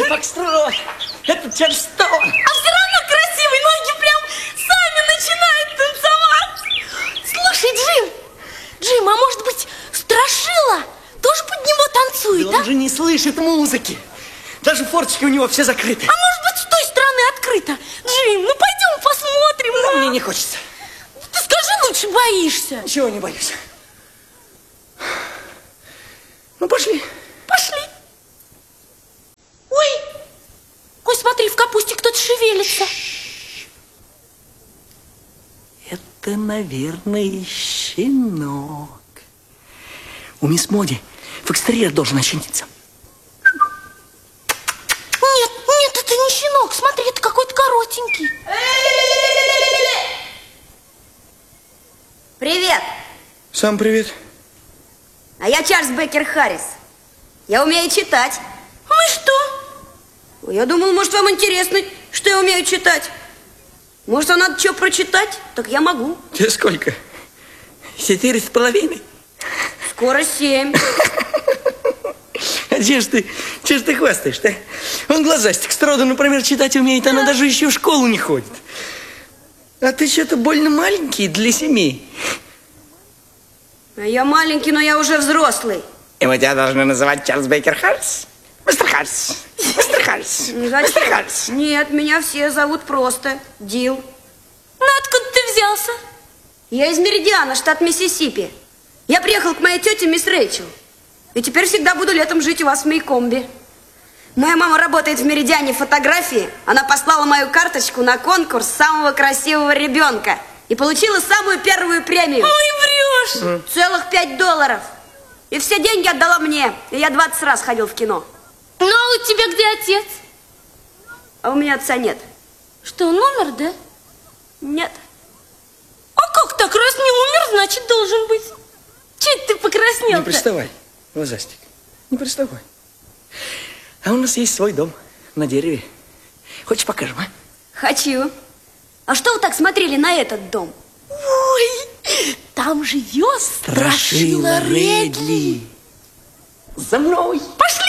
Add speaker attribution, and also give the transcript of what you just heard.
Speaker 1: Фокстрот! Это Чарльстон!
Speaker 2: А все равно красивый, ноги прям сами начинают танцевать. Слушай, Джим, а может быть, Страшила тоже под него танцует,
Speaker 1: да? Он же не слышит музыки. Даже форточки у него все закрыты.
Speaker 2: А может быть, с той стороны открыто? Джим, ну пойдем посмотрим.
Speaker 1: Ну, мне не хочется.
Speaker 2: Ты скажи, лучше боишься.
Speaker 1: Ничего не боюсь. Ну, пошли.
Speaker 2: Пошли. Ой, смотри, в капусте кто-то шевелится.
Speaker 1: Это, наверное, щенок. У мисс Моди фокстерьер должен ощениться.
Speaker 2: Нет, это не щенок. Смотри, это какой-то коротенький.
Speaker 3: Привет.
Speaker 1: Сам привет.
Speaker 3: А я Чарльз Беккер Харрис. Я умею читать.
Speaker 2: Ну и что?
Speaker 3: Я думал, может, вам интересно, что я умею читать. Может, вам надо что прочитать? Так я могу.
Speaker 1: Тебе сколько? 4,5?
Speaker 3: Скоро 7.
Speaker 1: А че ж ты хвастаешь-то? Он глазастик, Строда, например, читать умеет, она даже еще в школу не ходит. А ты что-то больно маленький для семей.
Speaker 3: А я маленький, но я уже взрослый.
Speaker 1: И мы тебя должны называть Чарльз Беккер Харрис? Мистер Харрис. Мистер Харрис. Мистер Харрис.
Speaker 3: Нет, меня все зовут просто Дил.
Speaker 2: Ну, откуда ты взялся?
Speaker 3: Я из Меридиана, штат Миссисипи. Я приехал к моей тете, мисс Рэйчел. И теперь всегда буду летом жить у вас в Мейкомбе. Моя мама работает в Меридиане фотографии. Она послала мою карточку на конкурс самого красивого ребенка. И получила самую первую премию.
Speaker 2: Ой, врешь!
Speaker 3: Целых $5. И все деньги отдала мне. И я 20 раз ходил в кино.
Speaker 2: Ну, а у тебя где отец?
Speaker 3: А у меня отца нет.
Speaker 2: Что, он умер, да?
Speaker 3: Нет.
Speaker 2: А как так? Раз не умер, значит, должен быть. Чуть ты покраснел-то?
Speaker 1: Не приставай, глазастик. Не приставай. А у нас есть свой дом на дереве. Хочешь, покажем, а?
Speaker 3: Хочу. А что вы так смотрели на этот дом?
Speaker 2: Ой, там живет Страшила Редли.
Speaker 1: За мной.
Speaker 2: Пошли.